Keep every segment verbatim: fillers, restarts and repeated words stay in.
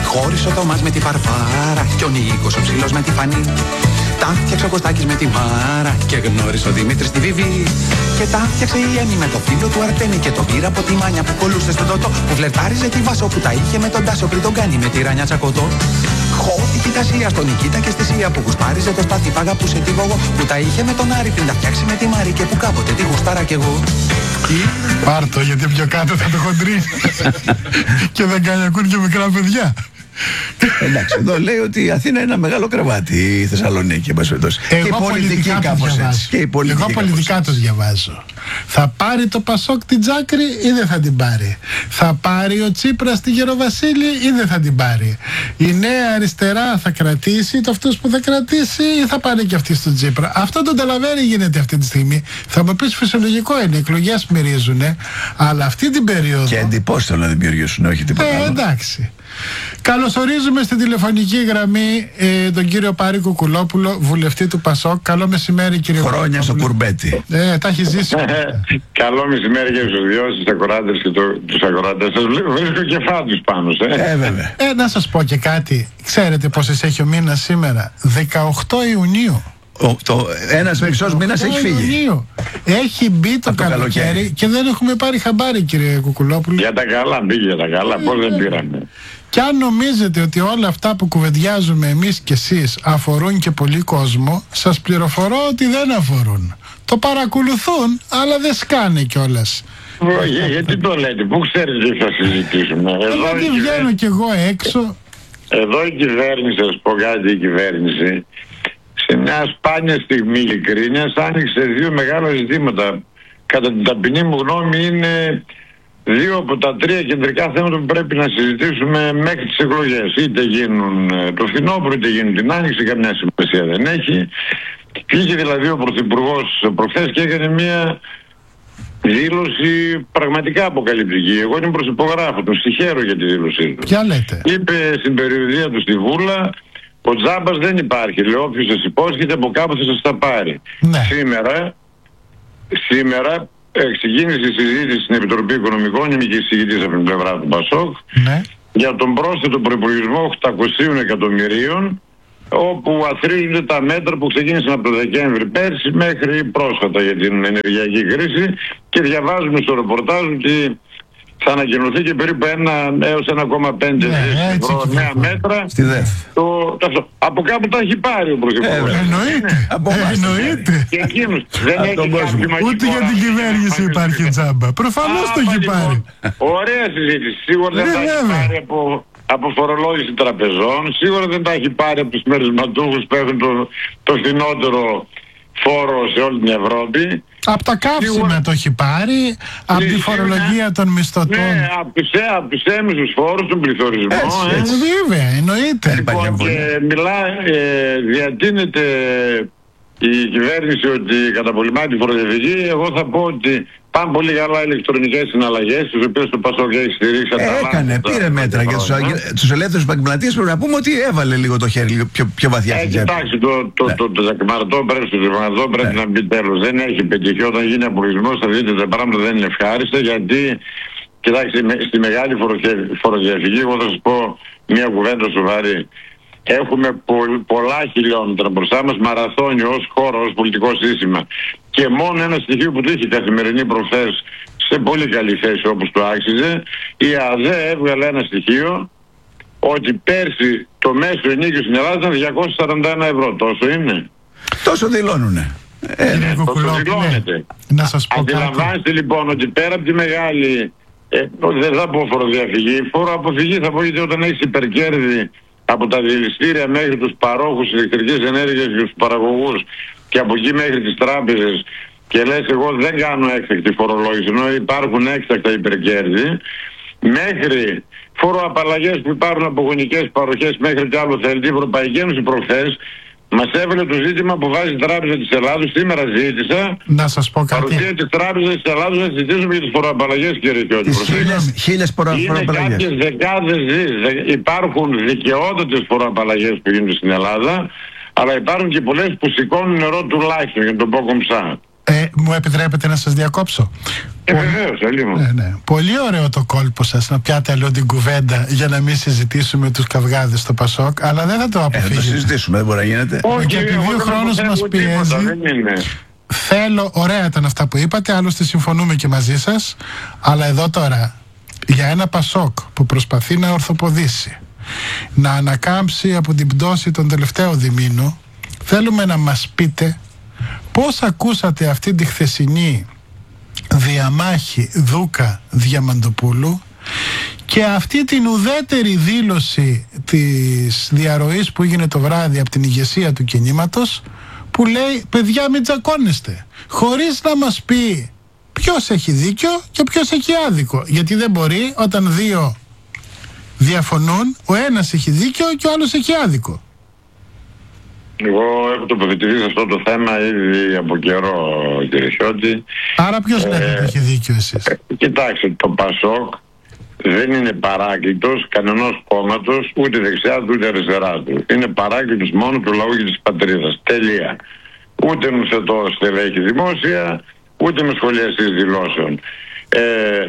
Χώρισε ο Θωμάς με τη Βαρβάρα και ο Νίκος ο ψηλός με τη Φανή. Τα φτιάξε ο Κωστάκης με τη Μάρα και γνώρισε ο Δημήτρης τη Βιβί. Και τα φτιάξε η Έμι με το φίλο του Αρτέμι και το πήρα από τη Μάνια που κολούσε στον Τωτό. Που φλερτάριζε τη Βάσο που τα είχε με τον Τάσο πριν τον κάνει με τη Ράνια Τσακωτό. Χώθηκε η Τασία στον Νικήτα και στη Σία που γουστάριζε το Στάθη που αγαπούσε τη Γογό. Που τα είχε με τον Άρη πριν τα φτιάξει με τη Μάρη και που κάποτε τη γουστάρα κι εγώ. Πάρτο γιατί πιο κάτω θα το χοντρίσει. Και δεν κάνει ακούν και μικρά παιδιά. Εντάξει, εδώ λέει ότι η Αθήνα είναι ένα μεγάλο κρεβάτι, η Θεσσαλονίκη. Και η πολιτική κάπως έτσι. Εγώ πολιτικά τους διαβάζω. Θα πάρει το Πασόκ την Τζάκρη ή δεν θα την πάρει? Θα πάρει ο Τσίπρας τη Γεροβασίλη ή δεν θα την πάρει? Η Νέα Αριστερά θα κρατήσει το αυτός που θα κρατήσει ή θα πάρει και αυτή στον Τσίπρα? Αυτό το ταλαβέρι γίνεται αυτή τη στιγμή. Θα μου πεις φυσιολογικό είναι, οι εκλογές μυρίζουνε, αλλά αυτή την περίοδο. Και εντυπώσεις θέλουν να δημιουργήσουν, όχι τίποτα άλλο. Ε, εντάξει. Καλωσορίζουμε στην τηλεφωνική γραμμή ε, τον κύριο Πάρη Κουκουλόπουλο, βουλευτή του Πασόκ. Καλό μεσημέρι, κύριε Κουκουλόπουλο. Χρόνια στο κουρμπέτι. Ε, τα έχει ζήσει. Καλό μεσημέρι και στους δυο, στους ακροάτες και το, τους ακροάτες. Σας βρίσκω κεφάτους πάνω. Ε. Ε, βέβαια. Ε, να σας πω και κάτι. Ξέρετε πόσες έχει ο μήνας σήμερα? δεκαοκτώ Ιουνίου. Ο, το, ένας μισός μήνας έχει φύγει. Ιουνίου. Έχει μπει το, το καλοκαίρι, καλοκαίρι και δεν έχουμε πάρει χαμπάρι, κύριε Κουκουλόπουλο. Για τα καλά, μπήκε για τα καλά. Πώς δεν πήραμε? Και αν νομίζετε ότι όλα αυτά που κουβεντιάζουμε εμείς και εσείς αφορούν και πολύ κόσμο, σας πληροφορώ ότι δεν αφορούν. Το παρακολουθούν, αλλά δεν σκάνε κιόλας. Για, γιατί το λέτε, πού ξέρετε τι θα συζητήσουμε? Ε, γιατί βγαίνω κυβέρνηση... κι εγώ έξω. Εδώ η κυβέρνηση, θα σας πω κάτι, η κυβέρνηση σε μια σπάνια στιγμή ειλικρίνειας άνοιξε δύο μεγάλα ζητήματα. Κατά την ταπεινή μου γνώμη είναι δύο από τα τρία κεντρικά θέματα που πρέπει να συζητήσουμε μέχρι τις εκλογές. Είτε γίνουν το φθινόπωρο είτε γίνουν την άνοιξη, καμιά σημασία δεν έχει. Βγήκε δηλαδή ο Πρωθυπουργός προχθές και έκανε μια δήλωση πραγματικά αποκαλυπτική. Εγώ την προσυπογράφω, τον συγχαίρω για τη δήλωσή του. Ποια λέτε? Είπε στην περιοδία του στη Βούλα, ο τζάμπας δεν υπάρχει. Λέω, όποιος σας υπόσχεται από κάπου θα σας τα πάρει. Ναι. Σήμερα, σήμερα ξεκίνησε η συζήτηση στην Επιτροπή Οικονομικών, είμαι και εισηγητής από την πλευρά του Πασόκ, ναι, για τον πρόσθετο προϋπολογισμό οκτακόσια εκατομμυρίων, όπου αθροίζονται τα μέτρα που ξεκίνησαν από το Δεκέμβρη πέρσι μέχρι πρόσφατα για την ενεργειακή κρίση, και διαβάζουμε στο ρεπορτάζ ότι θα ανακοινωθεί και περίπου ένα έως ένα κόμμα πέντε ναι, ευρώ νέα μέτρα. Στη ΔΕΦ. Το, το, από κάπου τα έχει πάρει ο Πρωθυπουργός. Ε, εννοείται. Ε, εννοείται. Και εκείνος δεν έχει κάποιο μαγικό. Ούτε για την κυβέρνηση υπάρχει τζάμπα. Προφανώς το έχει πάρει. Ωραία συζήτηση. Σίγουρα δεν τα έχει πάρει από, από φορολόγηση τραπεζών. Σίγουρα δεν τα έχει πάρει από τους μερισματούχους που έχουν το, το φθηνότερο φόρο σε όλη την Ευρώπη. Από τα καύσιμα σίγουρα το έχει πάρει, από τη φορολογία των μισθωτών. Ναι, από τους, από τους έμεσους φόρους, τον πληθωρισμό. Έτσι, έτσι. Ε, βέβαια, εννοείται. Λοιπόν, και μιλά, ε, διατείνεται η κυβέρνηση ότι καταπολεμάει τη φοροδιαφυγή. Εγώ θα πω ότι πάνε πολύ καλά ηλεκτρονικές συναλλαγές, τις οποίες το Πασόκ έχει στηρίξει. Ε, έκανε, πήρε μέτρα για τους, τους ελεύθερους επαγγελματίες. Πρέπει να πούμε ότι έβαλε λίγο το χέρι λίγο πιο, πιο βαθιά. Ε, κοιτάξτε, το, το, ναι. το, το, το μαρτό πρέπει, το μαρτό πρέπει ναι. να μπει τέλος. Δεν έχει πετύχει. Όταν γίνει απολογισμός θα δείτε τα πράγματα δεν είναι ευχάριστα, γιατί κοιτάξτε, στη μεγάλη φοροδιαφυγή, εγώ θα σας πω μια κουβέντα σοβαρή. Έχουμε πο, πολλά χιλιόμετρα μπροστά μας, μαραθώνιο ως χώρο, ως πολιτικό σύστημα. Και μόνο ένα στοιχείο που του είχε καθημερινή προχθές σε πολύ καλή θέση όπως το άξιζε, η ΑΔΕ έβγαλε ένα στοιχείο ότι πέρσι το μέσο ενίκιο στην Ελλάδα ήταν διακόσια σαράντα ένα ευρώ. Τόσο είναι? Τόσο δηλώνουνε. Ε, ναι, τόσο δηλώνεται. Να σας πω Αντιλαμβάνεστε λοιπόν ότι πέρα από τη μεγάλη, ε, δεν θα πω φοροδιαφυγή, φοροαποφυγή θα πω, γιατί όταν έχεις υπερκέρδη από τα διελιστήρια μέχρι τους παρόχους ηλεκτρικής ενέργειας και τους παραγωγούς και από εκεί μέχρι τις τράπεζες, και λες εγώ δεν κάνω έκτακτη φορολόγηση ενώ υπάρχουν έκτακτα υπερκέρδη, μέχρι φοροαπαλλαγές που υπάρχουν από γονικές παροχές μέχρι κι άλλο θέλει. Η Ευρωπαϊκή Ένωση προχθές μας έβαλε το ζήτημα που βάζει η Τράπεζα της Ελλάδος. Σήμερα ζήτησα να σας πω κάτι. Παρουσία της Τράπεζας της Ελλάδος να συζητήσουμε για τις φοροαπαλλαγές, κύριε Κιώτη. Χίλιες φοροαπαλλαγές. Είναι κάποιες δεκάδες δις. Υπάρχουν δικαιότατες φοροαπαλλαγές που γίνονται στην Ελλάδα, αλλά υπάρχουν και πολλές που σηκώνουν νερό τουλάχιστον, για να το πω κομψά. Ε, μου επιτρέπετε να σας διακόψω? Ε, βεβαίως, ναι, ναι. Πολύ ωραίο το κόλπο σας να πιάτε αλλού την κουβέντα για να μην συζητήσουμε τους καυγάδες στο Πασόκ, αλλά δεν θα το αποφύγουμε. Ε, θα το συζητήσουμε, δεν μπορεί να γίνεται. Όχι, και επειδή ο χρόνος μας πιέζει, θέλω, ωραία ήταν αυτά που είπατε, άλλωστε συμφωνούμε και μαζί σας, αλλά εδώ τώρα για ένα Πασόκ που προσπαθεί να ορθοποδήσει, να ανακάμψει από την πτώση των τελευταίων διμήνων, θέλουμε να μας πείτε πώς ακούσατε αυτή τη χθεσινή διαμάχη Δούκα Διαμαντοπούλου και αυτή την ουδέτερη δήλωση της διαρροής που έγινε το βράδυ από την ηγεσία του κινήματος, που λέει παιδιά μην τσακώνεστε, χωρίς να μας πει ποιος έχει δίκιο και ποιος έχει άδικο, γιατί δεν μπορεί όταν δύο διαφωνούν ο ένας έχει δίκιο και ο άλλος έχει άδικο. Εγώ έχω τοποθετηθεί σε αυτό το θέμα ήδη από καιρό, κύριε Χιώτη. Άρα ποιος ε, λέτε ότι έχει δίκιο εσείς? Ε, κοιτάξτε, το Πασόκ δεν είναι παράκλητος κανενός κόμματος, ούτε δεξιά του ούτε αριστερά του. Είναι παράκλητος μόνο του λαού και της πατρίδας. Τελεία. Ούτε νουθετό στελέχη δημόσια, ούτε με σχολιαστής δηλώσεων. Ε,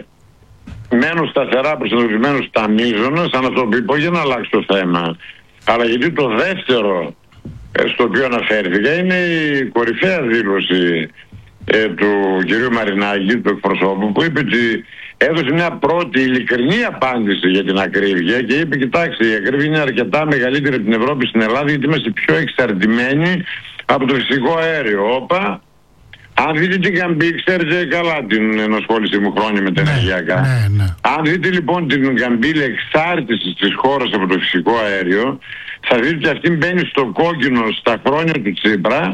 μένω σταθερά προσανατολισμένος στα μείζωνα, σαν αυτό που είπα, για να αλλάξει το θέμα. Αλλά γιατί το δεύτερο στο οποίο αναφέρθηκα είναι η κορυφαία δήλωση ε, του κυρίου Μαρινάκη, του εκπροσώπου, που είπε ότι έδωσε μια πρώτη ειλικρινή απάντηση για την ακρίβεια και είπε κοιτάξτε, η ακρίβεια είναι αρκετά μεγαλύτερη από την Ευρώπη στην Ελλάδα γιατί είμαστε πιο εξαρτημένοι από το φυσικό αέριο. Όπα, αν δείτε την Γκαμπή, ξέρετε καλά την ενασχόληση μου χρόνια με τα ναι, ενεργειακά. Ναι, ναι. Αν δείτε λοιπόν την Γκαμπή εξάρτηση της χώρας από το φυσικό αέριο, θα δείτε ότι αυτή μπαίνει στο κόκκινο στα χρόνια του Τσίπρα,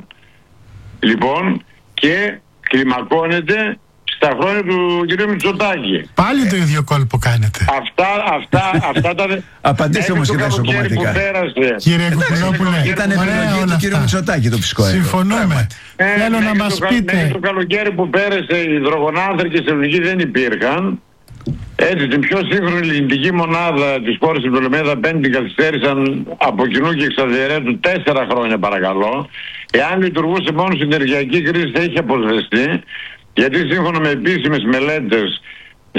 λοιπόν, και κλιμακώνεται στα χρόνια του κ. Μητσοτάκη. Πάλι το ίδιο κόλπο κάνετε. Αυτά, αυτά, αυτά τα... Απαντήστε όμως και τα σοκομματικά. Κύριε Κουκουλόπουλε, ήταν επιλογή του κ. Μητσοτάκη το φυσικό αέριο. Συμφωνούμε. Ε, Θέλω να μας το, πείτε. μέχρι το καλοκαίρι που πέρασε οι υδρογονάνθρακες στην ελληνική δεν υπήρχαν. Έτσι, την πιο σύγχρονη λιγνητική μονάδα της χώρας του Πτολεμαίδα πέντε την καθυστέρησαν από κοινού και εξαδιαιρέτου τέσσερα χρόνια παρακαλώ. Εάν λειτουργούσε μόνο στην ενεργειακή κρίση θα είχε αποσβεστεί, γιατί σύμφωνα με επίσημες μελέτες ε,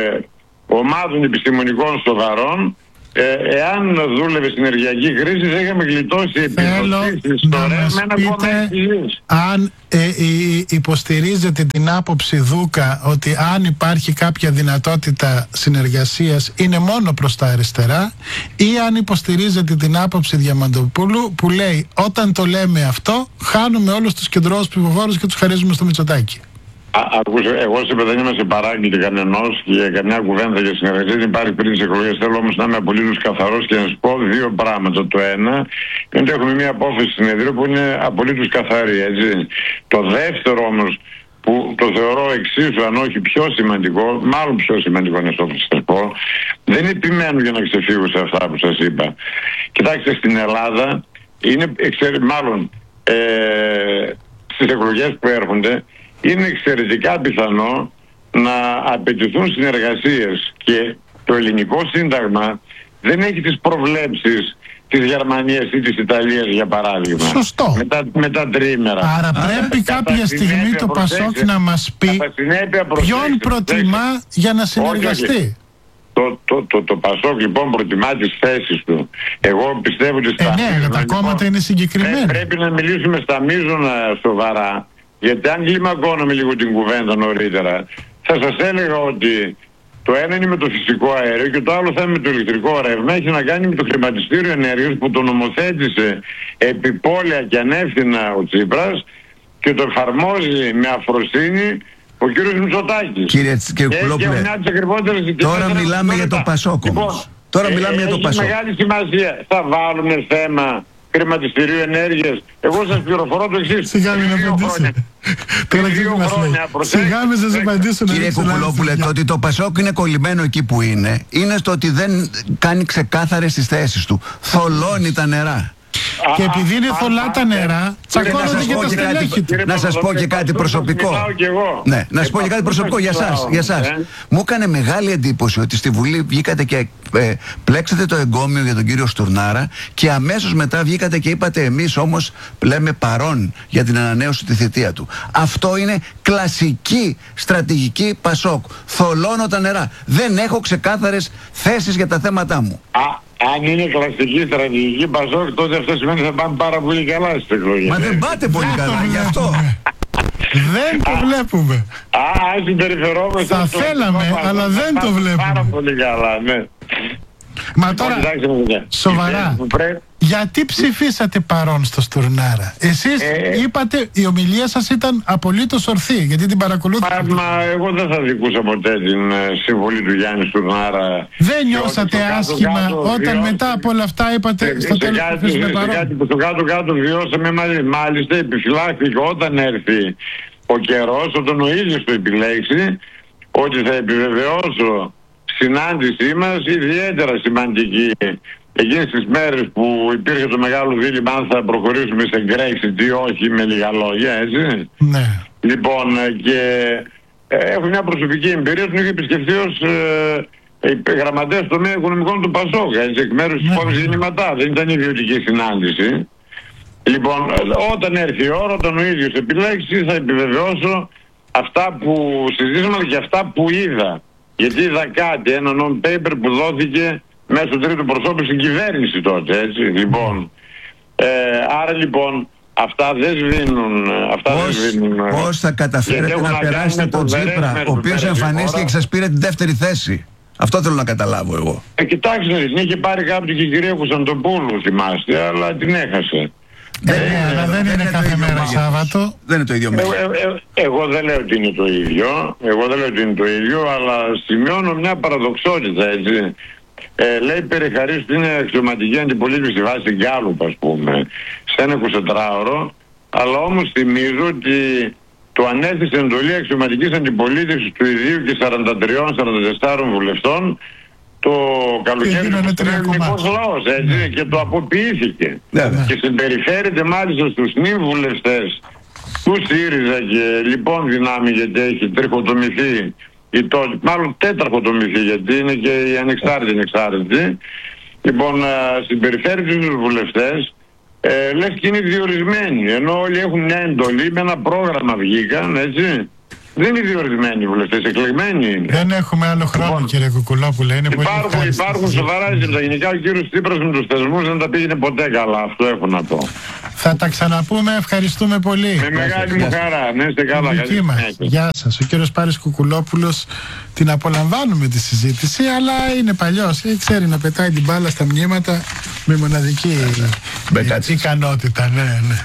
ομάδων επιστημονικών σοβαρών, ε, εάν δούλευε στην ενεργειακή κρίση θα είχαμε γλιτώσει επιδοτήσεις στο ΡΕΒ με ένα κόμμα. Αν ε, ε, υποστηρίζετε την άποψη Δούκα ότι αν υπάρχει κάποια δυνατότητα συνεργασίας είναι μόνο προς τα αριστερά, ή αν υποστηρίζετε την άποψη Διαμαντοπούλου που λέει όταν το λέμε αυτό χάνουμε όλους τους κεντρώους ψηφοφόρους και τους χαρίζουμε στο Μητσοτάκη? Ακούσε, εγώ σε δεν είμαστε παράγγελοι κανενός και για καμιά κουβέντα για συνεργασία δεν υπάρχει πριν τις εκλογές. Θέλω όμως να είμαι απολύτως καθαρός και να σας πω δύο πράγματα. Το ένα είναι ότι έχουμε μια απόφαση συνεδρίου που είναι απολύτως καθαρή, έτσι. Το δεύτερο όμως που το θεωρώ εξίσου αν όχι πιο σημαντικό, μάλλον πιο σημαντικό είναι αυτό που σας πω, δεν επιμένω για να ξεφύγω σε αυτά που σας είπα. Κοιτάξτε, στην Ελλάδα είναι, εξαιρε, μάλλον ε, στις εκλογές που έρχονται είναι εξαιρετικά πιθανό να απαιτηθούν συνεργασίες και το ελληνικό σύνταγμα δεν έχει τις προβλέψεις της Γερμανίας ή της Ιταλίας για παράδειγμα. Σωστό. Με τα, με τα τρίμερα. Άρα πρέπει Κατά κάποια στιγμή το Πασόκ να μας πει ποιον προτιμά για να συνεργαστεί. Όχι, όχι. Το, το, το, το Πασόκ λοιπόν προτιμά τις θέσεις του. Εγώ πιστεύω ότι στα ε, ναι, μίζωνα, τα λοιπόν, κόμματα είναι συγκεκριμένα. Πρέπει να μιλήσουμε στα μείζωνα σοβαρά. Γιατί αν κλιμακώναμε λίγο την κουβέντα νωρίτερα, θα σας έλεγα ότι το ένα είναι με το φυσικό αέριο και το άλλο θα είναι με το ηλεκτρικό ρεύμα. Έχει να κάνει με το χρηματιστήριο ενέργειας που το νομοθέτησε επιπόλαια και ανεύθυνα ο Τσίπρας και το εφαρμόζει με αφροσύνη ο κύριος Μητσοτάκης. Κύριε Κουκουλόπουλε, τώρα μιλάμε για το Πασόκ όμως. Τώρα μιλάμε για το Πασόκ. Έχει μεγάλη σημασία. Θα βάλουμε θέμα χρηματιστηρίου ενέργειας. Εγώ σας πληροφορώ το εξής. Σιγά μην απαντήσω. Τώρα δύο χρόνια. Σιγά μην σας απαντήσω. Κύριε Κουκουλόπουλε, το ότι το Πασόκ είναι κολλημένο εκεί που είναι, είναι στο ότι δεν κάνει ξεκάθαρες τις θέσεις του. Θολώνει τα νερά. Και επειδή είναι θολά τα νερά, τσακώνονται και τα στελέχη του. Να σας πω και κάτι προσωπικό. Ναι, να σας πω και κάτι προσωπικό για σας. Για σας. Μου έκανε μεγάλη εντύπωση ότι στη Βουλή βγήκατε και ε, πλέξατε το εγκόμιο για τον κύριο Στουρνάρα και αμέσως μετά βγήκατε και είπατε εμείς όμως λέμε παρόν για την ανανέωση τη θητεία του. Αυτό είναι κλασική στρατηγική Πασόκ. Θολώνω τα νερά. Δεν έχω ξεκάθαρες θέσεις για τα θέματα μου. Α, αν είναι κλασική στρατηγική Πασόκ, τότε αυτό σημαίνει ότι θα πάμε πάρα πολύ καλά στις εκλογές. Μα δεν πάτε πολύ καλά, γι' αυτό. Δεν το βλέπουμε. Α, αν συμπεριφερόμαστε... Θα θέλαμε, αλλά δεν το βλέπουμε. Πάρα πολύ καλά, ναι. Μα τώρα, σοβαρά, γιατί ψηφίσατε παρόν στο Στουρνάρα? Εσείς ε, είπατε, η ομιλία σας ήταν απολύτως ορθή, γιατί την παρακολούθησα. Μα, μα εγώ δεν θα δικούσα ποτέ την συμβολή του Γιάννη Στουρνάρα. Δεν νιώσατε άσχημα κάτω, όταν βιώσαμε, μετά από όλα αυτά είπατε σε, στο τέλος που ψηφίσατε παρόν? Σε κάτι που στο κάτω-κάτω βιώσαμε, μάλιστα επιφυλάχθηκε όταν έρθει ο καιρός, όταν ο ίδιος το επιλέξει, ότι θα επιβεβαιώσω συνάντησή μας ιδιαίτερα σημαντική εκείνες τις μέρες που υπήρχε το μεγάλο δίλημμα αν θα προχωρήσουμε σε Brexit ή όχι, με λίγα λόγια, έτσι. Ναι. Λοιπόν, και ε, έχω μια προσωπική εμπειρία, τον είχε επισκεφθεί ως ε, ε, γραμματέας τομέα οικονομικών του Πασόκ, έτσι, εκ μέρους της υπόψης γεννηματά. Δεν ήταν ιδιωτική συνάντηση. Λοιπόν, όταν έρθει η ώρα, όταν ο ίδιος επιλέξει, θα επιβεβαιώσω αυτά που συζήτησαμε και αυτά που είδα. Γιατί είδα κάτι, ένα non-paper που δόθηκε μέσω τρίτου προσώπου στην κυβέρνηση τότε, έτσι. Λοιπόν, ε, άρα λοιπόν αυτά δεν σβήνουν. Αυτά πώς, δεν σβήνουν. Πώς θα καταφέρετε να, να περάσετε τον Τσίπρα, ο οποίος εμφανίστηκε και σας πήρε τη δεύτερη θέση? Αυτό θέλω να καταλάβω εγώ. Ε, κοιτάξτε, την είχε πάρει κάποιο και η κυρία Κωνσταντοπούλου, θυμάστε, αλλά την έχασε. Ε, ε, αλλά δεν, δεν είναι, είναι κάθε μέρα Σάββατο. Δεν είναι το ίδιο μέλλον. Ε, ε, ε, εγώ δεν λέω ότι είναι το ίδιο. Εγώ δεν λέω ότι είναι το ίδιο, αλλά σημειώνω μια παραδοξότητα, έτσι. Ε, λέει Περιχαρής ότι είναι αξιωματική αντιπολίτευση βάση Γκάλουπ, ας πούμε, σε ένα εικοσιτετράωρο, αλλά όμως θυμίζω ότι το ανέθεσε εντολή αξιωματικής αντιπολίτευσης του ιδίου και σαράντα τρία σαράντα τέσσερα βουλευτών το καλοκαίρι του ελληνικός λαός, έτσι, ναι. Και το αποποιήθηκε. Ναι, ναι. Και συμπεριφέρεται μάλιστα στους νυν βουλευτές του ΣΥΡΙΖΑ και λοιπόν δυνάμει, γιατί έχει τριχοτομηθεί η το, μάλλον τέτραχοτομηθεί, γιατί είναι και οι ανεξάρτητοι ανεξάρτητοι. Λοιπόν, συμπεριφέρεται στους βουλευτές ε, λες και είναι διορισμένοι, ενώ όλοι έχουν μια εντολή, με ένα πρόγραμμα βγήκαν, έτσι. Δεν είναι διορισμένοι οι βουλευτές, εκλεγμένοι είναι. Δεν έχουμε άλλο χρόνο, λοιπόν, κύριε Κουκουλόπουλε. Είναι υπάρχουν, πολύ υπάρχουν σοβαρά ζητήματα. Γενικά ο κύριος Τσίπρας με τους θεσμούς δεν τα πήγαινε ποτέ καλά. Αυτό έχω να πω. Θα τα ξαναπούμε. Ευχαριστούμε πολύ. Με μεγάλη μου χαρά. Ναι, είστε καλά. Γεια σας. Ο κύριος Πάρης Κουκουλόπουλος, την απολαμβάνουμε τη συζήτηση, αλλά είναι παλιός. Ξέρει να πετάει την μπάλα στα μνήματα με μοναδική ικανότητα. Ναι, ναι.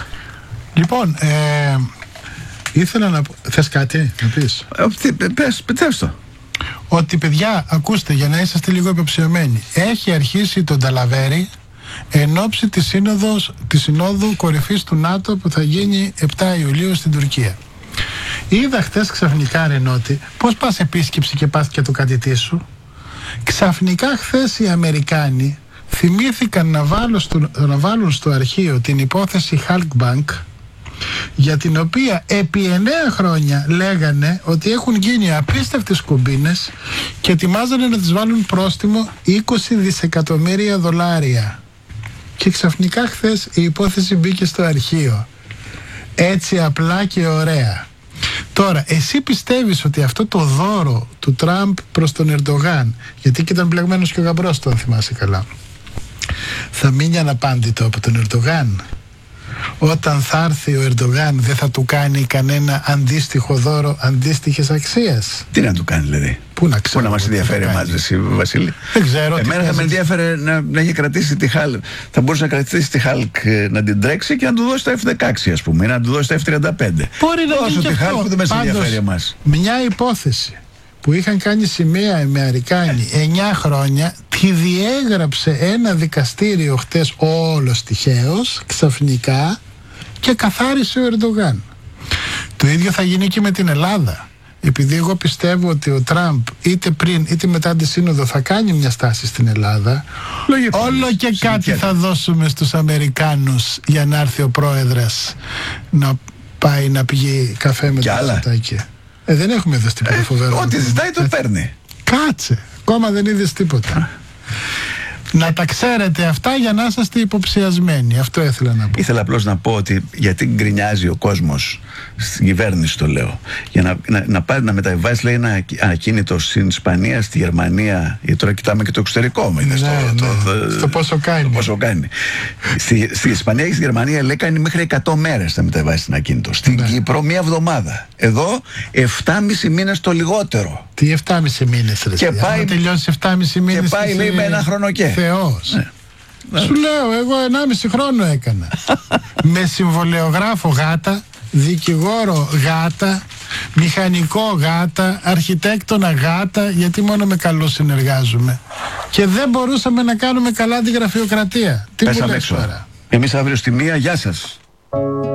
Λοιπόν, ε, ήθελα να πω... Θες κάτι να πεις? Πες, πες το. Ότι, παιδιά, ακούστε, για να είσαστε λίγο υποψιωμένοι, έχει αρχίσει τον Ταλαβέρι εν ώψη της, σύνοδος, της Συνόδου Κορυφής του ΝΑΤΟ που θα γίνει επτά Ιουλίου στην Τουρκία. Είδα χτες ξαφνικά, Ρενότη, πώς πας επίσκεψη και πας και το κατητή σου. Ξαφνικά χθες οι Αμερικάνοι θυμήθηκαν να βάλουν στο, να βάλουν στο αρχείο την υπόθεση Halkbank, για την οποία επί εννέα χρόνια λέγανε ότι έχουν γίνει απίστευτες κουμπίνες και ετοιμάζανε να τις βάλουν πρόστιμο είκοσι δισεκατομμύρια δολάρια. Και ξαφνικά χθες η υπόθεση μπήκε στο αρχείο. Έτσι απλά και ωραία. Τώρα, εσύ πιστεύεις ότι αυτό το δώρο του Τραμπ προς τον Ερντογάν, γιατί και ήταν μπλεγμένος και ο γαμπρός του, αν θυμάσαι καλά, θα μείνει αναπάντητο από τον Ερντογάν? Όταν θα έρθει ο Ερντογάν, δεν θα του κάνει κανένα αντίστοιχο δώρο αντίστοιχης αξίας? Τι να του κάνει, δηλαδή? Πού να ξέρω. Πού να μας ενδιαφέρει εμάς, εσύ, Βασίλη? Δεν ξέρω. Εμένα θα με ενδιαφέρε να, να έχει κρατήσει τη Χάλκ. Θα μπορούσε να κρατήσει τη Χάλκ, να την τρέξει και να του δώσει τα εφ δεκαέξι, ας πούμε, ή να του δώσει τα εφ τριάντα πέντε. Μπορεί να γίνει τη Χάλκ που δεν μας ενδιαφέρει εμάς. Μια υπόθεση που είχαν κάνει σημαία οι Αμερικάνοι εννιά χρόνια, τη διέγραψε ένα δικαστήριο χτες, όλος τυχαίως, ξαφνικά, και καθάρισε ο Ερντογάν. Το ίδιο θα γίνει και με την Ελλάδα. επειδή εγώ πιστεύω ότι ο Τραμπ είτε πριν είτε μετά τη σύνοδο θα κάνει μια στάση στην Ελλάδα, λογικό, όλο και κάτι θα δώσουμε στους Αμερικάνους για να έρθει ο πρόεδρος να πάει να πηγεί καφέ με το Μητσοτάκη. Ε, δεν έχουμε δώσει τίποτα ε, φοβερό. Ό,τι ζητάει το παίρνει. Κάτσε, ακόμα δεν είδες τίποτα. Να τα ξέρετε αυτά για να είσαστε υποψιασμένοι. Αυτό ήθελα να πω. Ήθελα απλώς να πω ότι γιατί γκρινιάζει ο κόσμος στην κυβέρνηση, το λέω. Για να, να, να πάρει να μεταβιβάσει, λέει, ένα ακίνητο στην Ισπανία, στη Γερμανία. Γιατί τώρα κοιτάμε και το εξωτερικό. Ναι, ναι, στο, ναι. Το, στο πόσο κάνει. Το πόσο κάνει. στη, στη Ισπανία και στη Γερμανία, λέει, κάνει μέχρι εκατό μέρες να μεταβιβάσει ένα ακίνητο. Στην ναι. Κύπρο μία εβδομάδα. Εδώ επτάμισι μήνες το λιγότερο. Τι επτάμισι μήνες ρε. Και πάει, τελειώσει επτάμισι μήνες. Και πάει, λέει, με ένα χρόνο και. Θεός. Ναι. Σου λέω, εγώ ενάμιση χρόνο έκανα. Με συμβολεογράφο γάτα, δικηγόρο γάτα, μηχανικό γάτα, αρχιτέκτονα γάτα, γιατί μόνο με καλό συνεργάζομαι. Και δεν μπορούσαμε να κάνουμε καλά τη γραφειοκρατία. Τι μου λες τώρα? Εμείς αύριο στη μία, γεια σας.